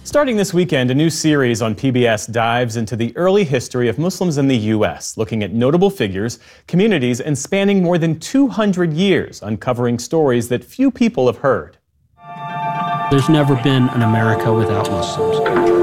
Starting this weekend, a new series on PBS dives into the early history of Muslims in the U.S., looking at notable figures, communities, and spanning more than 200 years, uncovering stories that few people have heard. There's never been an America without Muslims.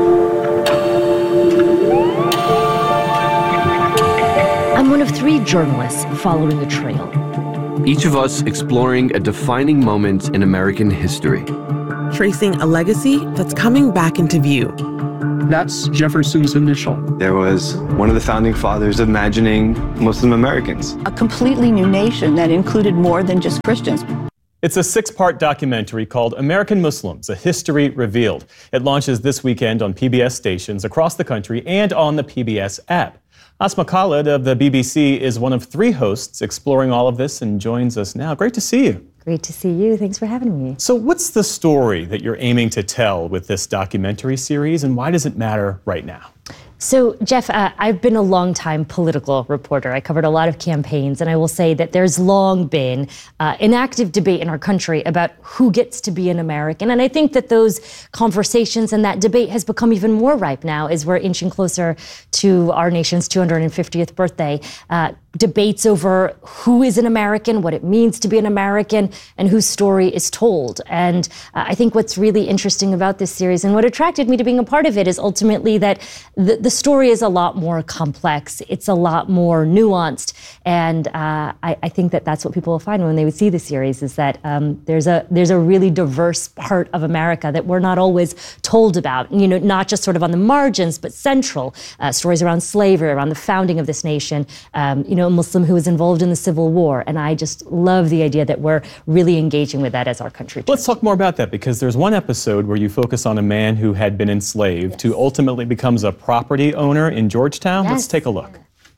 I'm one of 3 journalists following a trail. Each of us exploring a defining moment in American history. Tracing a legacy that's coming back into view. That's Jefferson's initial. There was one of the founding fathers imagining Muslim Americans. A completely new nation that included more than just Christians. It's a 6-part documentary called American Muslims, A History Revealed. It launches this weekend on PBS stations across the country and on the PBS app. Asma Khalid of the BBC is one of 3 hosts exploring all of this and joins us now. Great to see you. Great to see you. Thanks for having me. So what's the story that you're aiming to tell with this documentary series, and why does it matter right now? So, Jeff, I've been a long-time political reporter. I covered a lot of campaigns, and I will say that there's long been an active debate in our country about who gets to be an American. And I think that those conversations and that debate has become even more ripe now as we're inching closer to our nation's 250th birthday. Debates over who is an American, what it means to be an American, and whose story is told. And I think what's really interesting about this series and what attracted me to being a part of it is ultimately that the story is a lot more complex. It's a lot more nuanced. And I think that that's what people will find when they would see the series is that there's a really diverse part of America that we're not always told about. You know, not just sort of on the margins, but central. Stories around slavery, around the founding of this nation, a Muslim who was involved in the Civil War. And I just love the idea that we're really engaging with that as our country turns. Let's talk more about that, because there's one episode where you focus on a man who had been enslaved, who ultimately becomes a property owner in Georgetown. Let's take a look.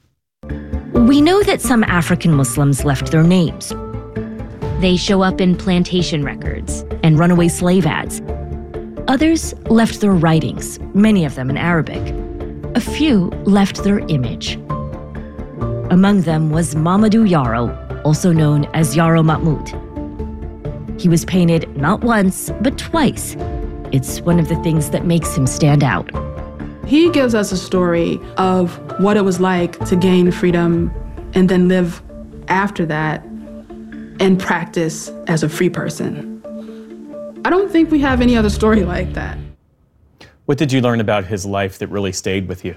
We know that some African Muslims left their names. They show up in plantation records and runaway slave ads. Others left their writings, many of them in Arabic. A few left their image. Among them was Mamadou Yaro, also known as Yaro Mahmoud. He was painted not once, but twice. It's one of the things that makes him stand out. He gives us a story of what it was like to gain freedom and then live after that and practice as a free person. I don't think we have any other story like that. What did you learn about his life that really stayed with you?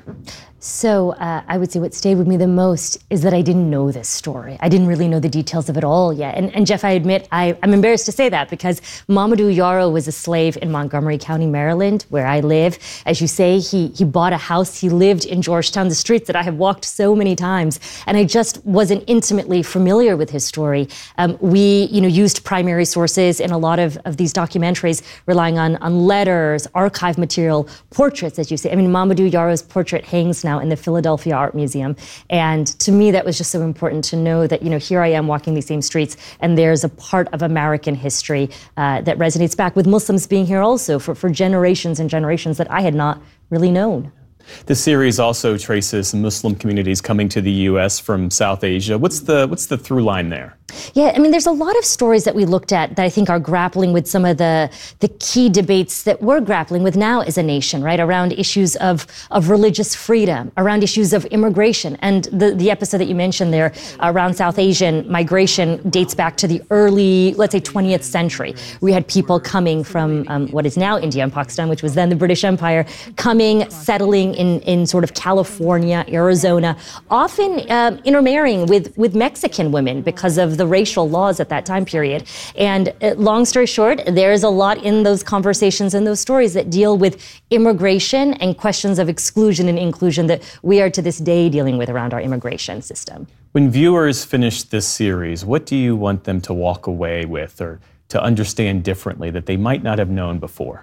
So I would say what stayed with me the most is that I didn't know this story. I didn't really know the details of it all yet. And Jeff, I admit, I'm embarrassed to say that because Mamadou Yaro was a slave in Montgomery County, Maryland, where I live. As you say, he bought a house. He lived in Georgetown, the streets that I have walked so many times. And I just wasn't intimately familiar with his story. We used primary sources in a lot of these documentaries, relying on letters, archive material, portraits, as you say. I mean, Mamadou Yaro's portrait hangs now in the Philadelphia Art Museum. And to me, that was just so important to know that, here I am walking these same streets, and there's a part of American history that resonates back with Muslims being here also for generations and generations that I had not really known. The series also traces Muslim communities coming to the U.S. from South Asia. What's the through line there? Yeah, I mean, there's a lot of stories that we looked at that I think are grappling with some of the key debates that we're grappling with now as a nation, right? Around issues of religious freedom, around issues of immigration. And the episode that you mentioned there around South Asian migration dates back to the early, let's say, 20th century. We had people coming from what is now India and Pakistan, which was then the British Empire, coming, settling in sort of California, Arizona, often intermarrying with Mexican women because of the racial laws at that time period. And long story short, there's a lot in those conversations and those stories that deal with immigration and questions of exclusion and inclusion that we are to this day dealing with around our immigration system. When viewers finish this series, what do you want them to walk away with or to understand differently that they might not have known before?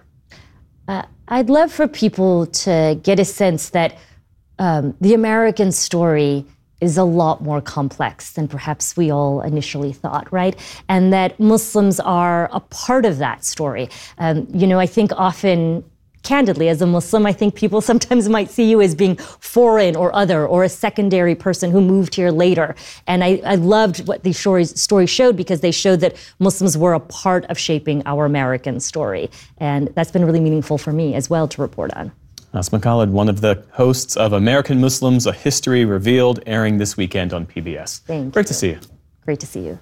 I'd love for people to get a sense that the American story is a lot more complex than perhaps we all initially thought, right? And that Muslims are a part of that story. I think often candidly, as a Muslim, I think people sometimes might see you as being foreign or other or a secondary person who moved here later. And I loved what these stories showed, because they showed that Muslims were a part of shaping our American story. And that's been really meaningful for me as well to report on. Asma Khalid, one of the hosts of American Muslims, A History Revealed, airing this weekend on PBS. Thank you. Great to see you. Great to see you.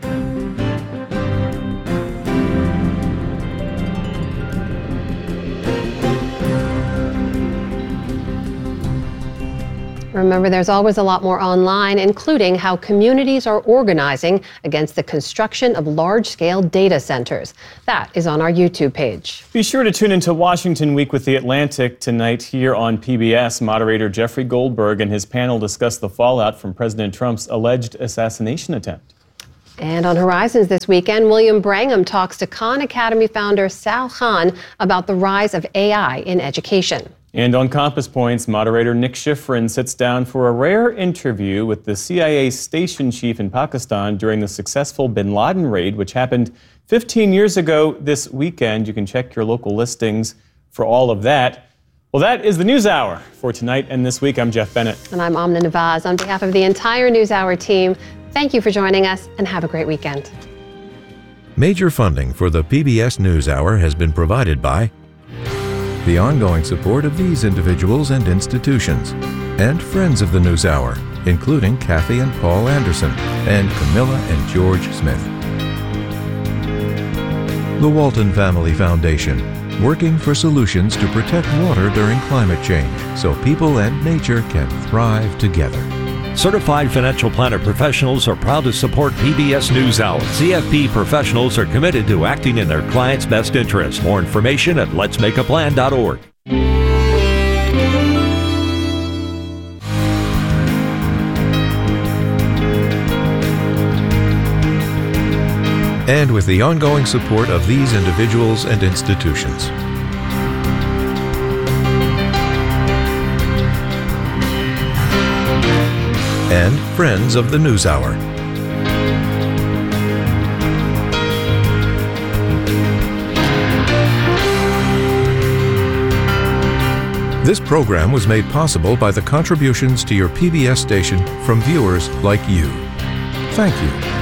Remember, there's always a lot more online, including how communities are organizing against the construction of large-scale data centers. That is on our YouTube page. Be sure to tune into Washington Week with The Atlantic tonight here on PBS. Moderator Jeffrey Goldberg and his panel discuss the fallout from President Trump's alleged assassination attempt. And on Horizons this weekend, William Brangham talks to Khan Academy founder Sal Khan about the rise of AI in education. And on Compass Points, moderator Nick Schifrin sits down for a rare interview with the CIA station chief in Pakistan during the successful bin Laden raid, which happened 15 years ago this weekend. You can check your local listings for all of that. Well, that is the News Hour for tonight and this week. I'm Jeff Bennett. And I'm Amna Nawaz. On behalf of the entire News Hour team, thank you for joining us and have a great weekend. Major funding for the PBS News Hour has been provided by the ongoing support of these individuals and institutions, and friends of the News Hour, including Kathy and Paul Anderson, and Camilla and George Smith. The Walton Family Foundation, working for solutions to protect water during climate change so people and nature can thrive together. Certified financial planner professionals are proud to support PBS NewsHour. CFP professionals are committed to acting in their clients' best interest. More information at letsmakeaplan.org. And with the ongoing support of these individuals and institutions. And friends of the News Hour. This program was made possible by the contributions to your PBS station from viewers like you. Thank you.